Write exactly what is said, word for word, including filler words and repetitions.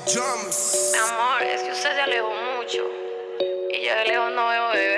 Jumps. Mi amor, es que usted se alejó mucho. Y yo de lejos no veo bebé.